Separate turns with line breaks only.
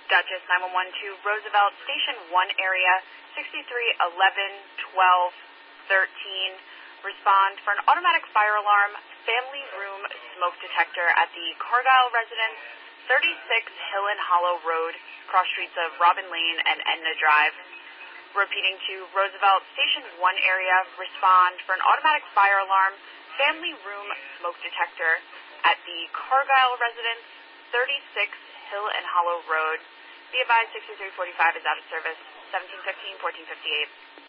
Duchess 911 to Roosevelt, Station 1 area, 6311 12 13. Respond for an automatic fire alarm, family room smoke detector at the Cargyle residence, 36 Hill and Hollow Road, cross streets of Robin Lane and Edna Drive. Repeating to Roosevelt, Station 1 area, respond for an automatic fire alarm, family room smoke detector at the Cargyle residence, 36 Hill and Hollow Road. Be advised 6345 is out of service, 1715, 1458.